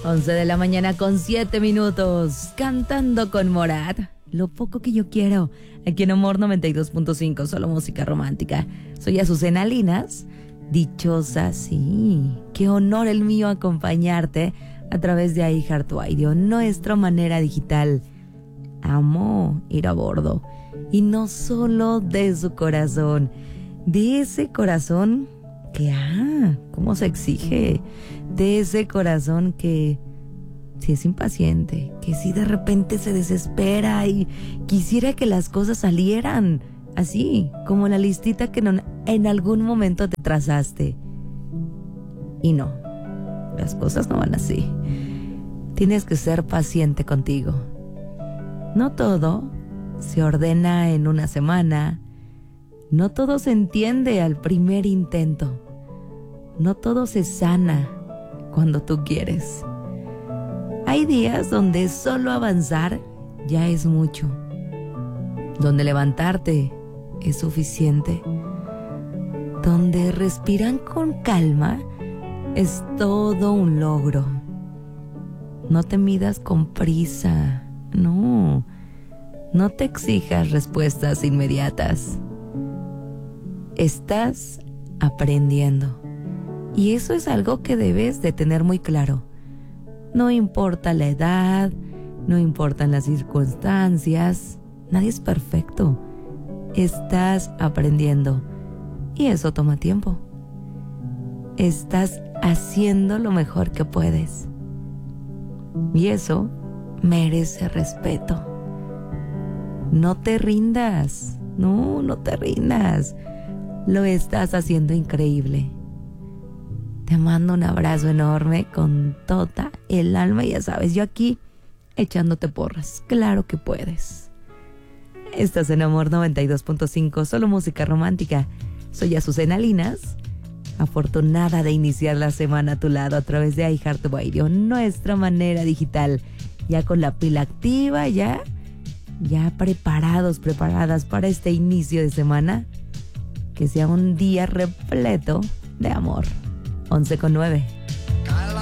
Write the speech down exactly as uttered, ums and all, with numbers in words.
once de la mañana con siete minutos, cantando con Morat. Lo poco que yo quiero, aquí en Amor noventa y dos punto cinco, solo música romántica. Soy Azucena Linas, dichosa, sí. Qué honor el mío acompañarte a través de iHeartRadio, nuestra manera digital. Amo ir a bordo, y no solo de su corazón, de ese corazón que, ah, cómo se exige, de ese corazón que si es impaciente, que si de repente se desespera y quisiera que las cosas salieran así, como la listita que no, en algún momento te trazaste. Y no, las cosas no van así. Tienes que ser paciente contigo. No todo se ordena en una semana. No todo se entiende al primer intento. No todo se sana cuando tú quieres. Hay días donde solo avanzar ya es mucho. Donde levantarte es suficiente. Donde respirar con calma es todo un logro. No te midas con prisa. No. No te exijas respuestas inmediatas. Estás aprendiendo. Y eso es algo que debes de tener muy claro. No importa la edad, no importan las circunstancias, nadie es perfecto. Estás aprendiendo y eso toma tiempo. Estás haciendo lo mejor que puedes y eso merece respeto. No te rindas, no, no te rindas. Lo estás haciendo increíble. Te mando un abrazo enorme con toda el alma. Ya sabes, yo aquí echándote porras. Claro que puedes. Estás en Amor noventa y dos punto cinco, solo música romántica. Soy Azucena Linas, afortunada de iniciar la semana a tu lado a través de iHeartRadio, nuestra manera digital. Ya con la pila activa, ya, ya preparados, preparadas para este inicio de semana. Que sea un día repleto de amor. once con nueve.